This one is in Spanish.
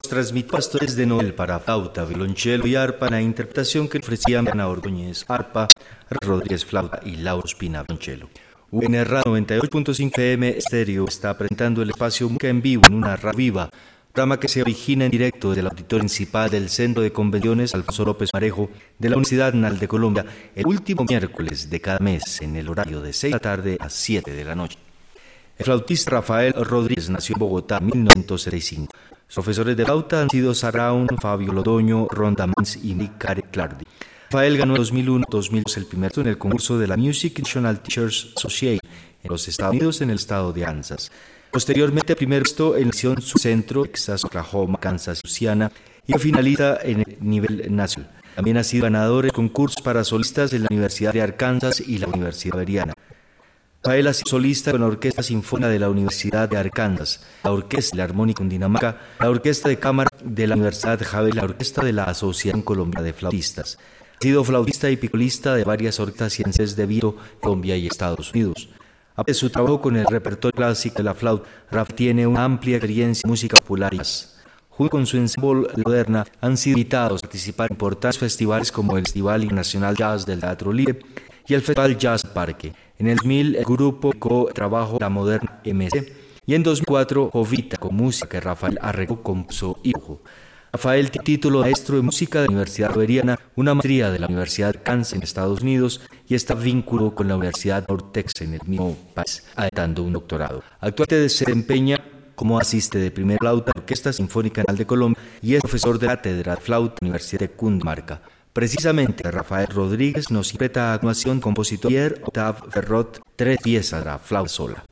transmitió Pastores de Noel para flauta, violonchelo y arpa en la interpretación que ofrecían Ana Ordóñez, arpa, Rodríguez, flauta y Lauro Espina, violonchelo. UNR 98.5 FM Estéreo está presentando el espacio Música en Vivo en una radio viva, programa que se origina en directo desde el auditorio principal del Centro de Convenciones Alfonso López Marejo de la Universidad Nacional de Colombia el último miércoles de cada mes en el horario de 6 de la tarde a 7 de la noche. El flautista Rafael Rodríguez nació en Bogotá en 1975. Sus profesores de flauta han sido Saraun, Fabio Lodoño, Ronda Mans y Micare Clardi. Rafael ganó en 2001-2002 el primer puesto en el concurso de la Music National Teachers Association en los Estados Unidos en el estado de Kansas. Posteriormente, primer puesto en la sección Subcentro, Texas, Oklahoma, Kansas, Luisiana y finalista en el nivel nacional. También ha sido ganador en concursos para solistas de la Universidad de Arkansas y la Universidad Javeriana. Rafael ha sido solista con la Orquesta Sinfónica de la Universidad de Arkansas, la Orquesta de la Armónica Cundinamarca, la Orquesta de Cámara de la Universidad de Javeriana y la Orquesta de la Asociación Colombiana de Flautistas. Ha sido flautista y picolista de varias orquestas cienses de Vito, Colombia y Estados Unidos. Aparte de su trabajo con el repertorio clásico de la flauta, Rafael tiene una amplia experiencia en música popular y jazz. Junto con su ensemble moderna, han sido invitados a participar en importantes festivales como el Festival Internacional Jazz del Teatro Libre y el Festival Jazz Parque. En el 2000, el grupo dedicó trabajo La Moderna MC y en 2004, Jovita, con música que Rafael arregló, compuso y produjo. Rafael tiene título de maestro de música de la Universidad Javeriana, una maestría de la Universidad de Kansas en Estados Unidos y está vinculado con la Universidad de North Texas en el mismo país, adentando un doctorado. Actualmente se desempeña como asistente de primer flauta de la Orquesta Sinfónica Nacional de Colombia y es profesor de cátedra de flauta en la Universidad de Cundinamarca. Precisamente, Rafael Rodríguez nos interpreta a continuación compositor Pierre Octave Ferrot, 3 piezas de la flauta sola.